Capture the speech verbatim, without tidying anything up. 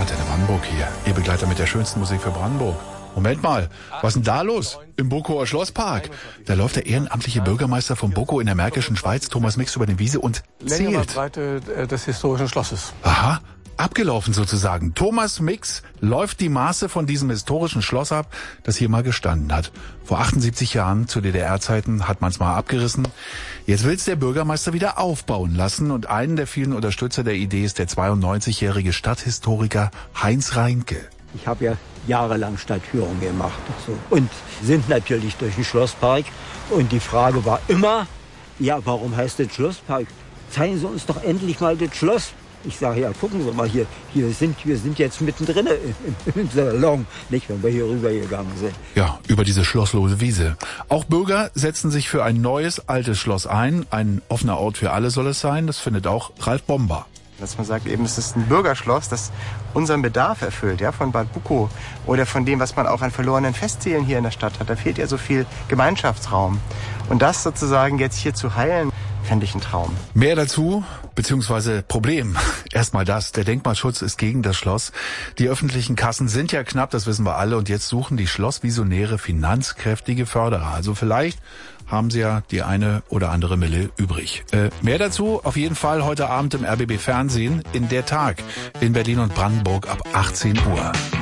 Antenne Brandenburg hier, Ihr Begleiter mit der schönsten Musik für Brandenburg. Moment mal, was ist denn da los? Im Bokower Schlosspark. Da läuft der ehrenamtliche Bürgermeister von Boko in der Märkischen Schweiz, Thomas Mix, über den Wiese und Länge und zählt. Breite des historischen Schlosses. Aha, abgelaufen sozusagen. Thomas Mix läuft die Maße von diesem historischen Schloss ab, das hier mal gestanden hat. Vor achtundsiebzig Jahren, zu D D R-Zeiten, hat man es mal abgerissen. Jetzt will's der Bürgermeister wieder aufbauen lassen und einen der vielen Unterstützer der Idee ist der zweiundneunzigjährige Stadthistoriker Heinz Reinke. Ich habe ja jahrelang Stadtführung gemacht so. Und sind natürlich durch den Schlosspark. Und die Frage war immer, ja, warum heißt das Schlosspark? Zeigen Sie uns doch endlich mal das Schloss. Ich sage, ja, gucken Sie mal, hier, hier sind, wir sind jetzt mittendrin im, im Salon, nicht, wenn wir hier rübergegangen sind. Ja, über diese schlosslose Wiese. Auch Bürger setzen sich für ein neues, altes Schloss ein. Ein offener Ort für alle soll es sein. Das findet auch Ralf Bomber. Dass man sagt, eben, es ist ein Bürgerschloss, das unseren Bedarf erfüllt, ja, von Bad Bukow oder von dem, was man auch an verlorenen Festsälen hier in der Stadt hat. Da fehlt ja so viel Gemeinschaftsraum. Und das sozusagen jetzt hier zu heilen, fände ich ein Traum. Mehr dazu, beziehungsweise Problem. Erstmal das, der Denkmalschutz ist gegen das Schloss. Die öffentlichen Kassen sind ja knapp, das wissen wir alle. Und jetzt suchen die Schlossvisionäre finanzkräftige Förderer. Also vielleicht haben sie ja die eine oder andere Mille übrig. Äh, mehr dazu auf jeden Fall heute Abend im R B B Fernsehen in Der Tag in Berlin und Brandenburg ab achtzehn Uhr.